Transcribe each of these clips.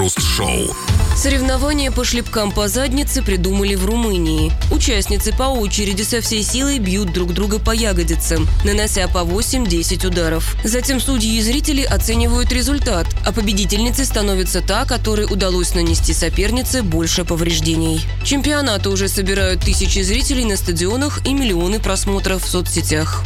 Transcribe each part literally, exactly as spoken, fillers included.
Крем-хруст-шоу. Соревнования по шлепкам по заднице придумали в Румынии. Участницы по очереди со всей силой бьют друг друга по ягодицам, нанося по восемь-десять ударов. Затем судьи и зрители оценивают результат, а победительницей становится та, которой удалось нанести сопернице больше повреждений. Чемпионаты уже собирают тысячи зрителей на стадионах и миллионы просмотров в соцсетях.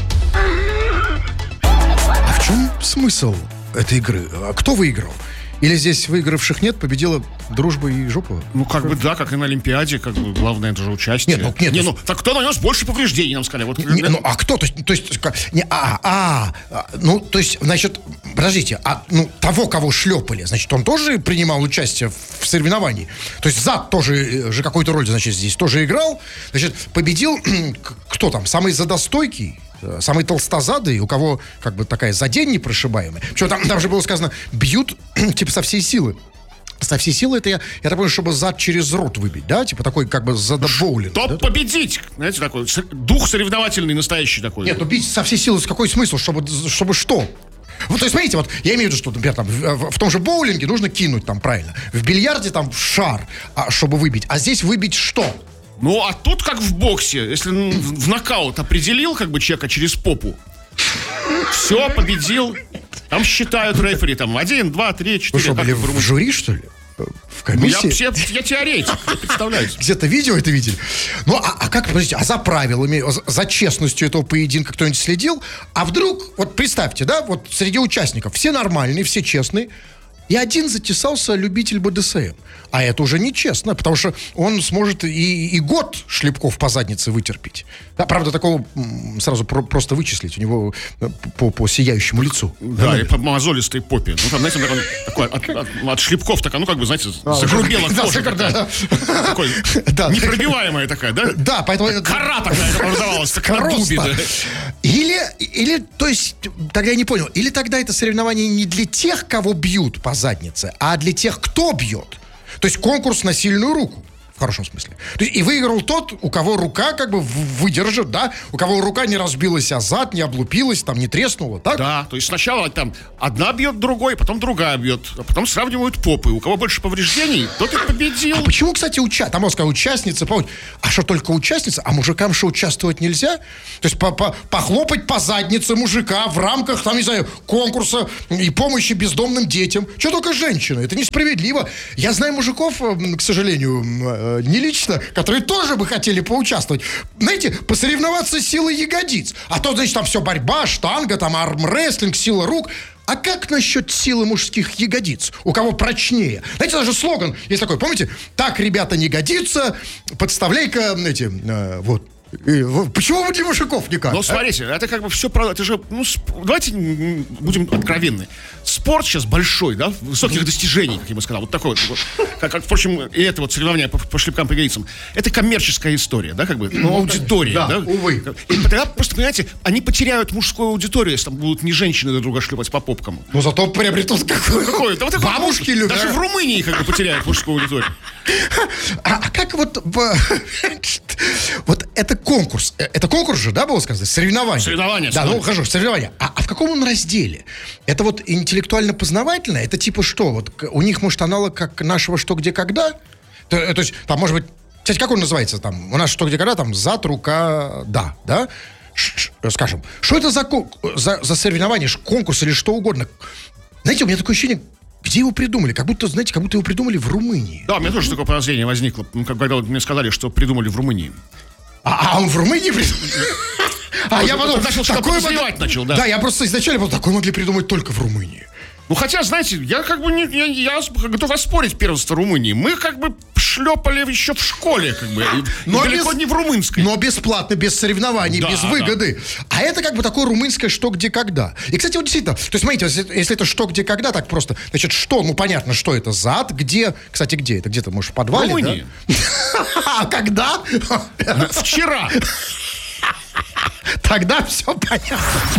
А в чем смысл этой игры? Кто выиграл? Или здесь выигравших нет, победила дружба и жопа? Ну, как бы, да, как и на Олимпиаде, как бы, главное, это же участие. Нет, ну, нет, не, ну, ну, так кто нанес больше повреждений, нам сказали. Вот, не, ну, а кто? То есть, то есть как, не, а, а, а, ну, то есть, значит, подождите, а, ну, того, кого шлепали, значит, он тоже принимал участие в соревновании? То есть зад тоже же какую-то роль, значит, здесь тоже играл? Значит, победил, кто там, самый задостойкий? Самый толстозадый, у кого как бы такая за день непрошибаемая. Причем там, там же было сказано, бьют типа со всей силы. Со всей силы это я, я так понимаю, чтобы зад через рот выбить, да? Типа такой как бы задобоулинг. Чтоб да? победить! Знаете, такой дух соревновательный, настоящий такой. Нет, ну бить со всей силы, какой смысл? Чтобы, чтобы что? Вот, то есть, смотрите, вот я имею в виду, что, например, там, в, в том же боулинге нужно кинуть там правильно. В бильярде там шар, а, чтобы выбить. А здесь выбить что? Ну, а тут как в боксе. Если в нокаут определил как бы человека через попу, все, победил. Там считают рефери, там, один, два, три, четыре. Вы что, были в жюри, что ли? В комиссии? Ну, я, я, я теоретик, представляете. Где-то видео это видели? Ну, а, а как, подождите, а за правилами, за, за честностью этого поединка кто-нибудь следил? А вдруг, вот представьте, да, вот среди участников все нормальные, все честные, и один затесался любитель бэ дэ эс эм. А это уже нечестно, потому что он сможет и, и год шлепков по заднице вытерпеть. Да, правда, такого сразу про, просто вычислить у него по, по сияющему лицу. Да, да, и по мозолистой попе. Ну, там, знаете, он такой, от, от, от шлепков такая, ну, как бы, знаете, а, загрубела да, кожа. Да, да, да. Такой, да, непробиваемая такая, да? Да, поэтому... Кора такая образовалась, так на дубе, да. Или, или, то есть, тогда я не понял, или тогда это соревнование не для тех, кого бьют по заднице, а для тех, кто бьет. То есть конкурс на сильную руку. В хорошем смысле. То есть, и выиграл тот, у кого рука как бы выдержит, да? У кого рука не разбилась, а зад не облупилась, там не треснула, так? Да, то есть сначала там одна бьет другой, потом другая бьет, а потом сравнивают попы. У кого больше повреждений, тот и победил. А почему, кстати, уча... там, вот, сказал, участница, помните, а что, только участница? А мужикам что, участвовать нельзя? То есть по -по похлопать по заднице мужика в рамках, там, не знаю, конкурса и помощи бездомным детям. Что только женщины? Это несправедливо. Я знаю мужиков, к сожалению, не лично, которые тоже бы хотели поучаствовать. Знаете, посоревноваться с силой ягодиц. А то, значит, там все борьба, штанга, там армрестлинг, сила рук. А как насчет силы мужских ягодиц? У кого прочнее? Знаете, даже слоган есть такой, помните? Так, ребята, не годится, подставляй-ка эти, э, вот. И, почему для мужиков никак? Ну, смотрите, а? это как бы все про... Это же, ну, сп... давайте будем откровенны. Спорт сейчас большой, да, высоких достижений, как я бы сказал. Вот такой вот. Как, как, впрочем, и это вот соревнование по, по шлепкам по ягодицам. Это коммерческая история, да, как бы, ну, аудитория, да, да? увы. И тогда просто, понимаете, они потеряют мужскую аудиторию, если там будут не женщины друг друга шлепать по попкам. Ну, зато приобретут какую-то... Да, вот бабушки любят. Даже в Румынии как бы потеряют мужскую аудиторию. А, а как вот... Вот это конкурс. Это конкурс же, да, было сказано? Соревнование. Соревнование. Да, ну, хорошо, соревнование. А, а в каком он разделе? Это вот интеллектуально-познавательное? Это типа что? Вот у них, может, аналог как нашего «Что, где, когда»? То, то есть, там, может быть... Кстати, как он называется там? У нас «Что, где, когда» там зад, рука, да, да? Ш, ш, скажем, что это за, за, за соревнование, конкурс или что угодно? Знаете, у меня такое ощущение... Где его придумали? Как будто, знаете, как будто его придумали в Румынии. Да, у меня тоже такое подозрение возникло, когда мне сказали, что придумали в Румынии. А, а он в Румынии придумал? А я подумал, такой начал, да. Да, я просто изначально подумал, такой могли придумать только в Румынии. Ну, хотя, знаете, я как бы не, я, я готов оспорить первенство Румынии. Мы как бы шлепали еще в школе, как бы, но далеко без, не в румынской. Но бесплатно, без соревнований, да, без выгоды. Да. А это как бы такое румынское «Что, где, когда». И, кстати, вот действительно, то есть, смотрите, если, если это «Что, где, когда», так просто, значит, что, ну, понятно, что это, зад, где, кстати, где это, где-то, может, в подвале, в Румынии. Да? А когда? Вчера. Тогда все понятно.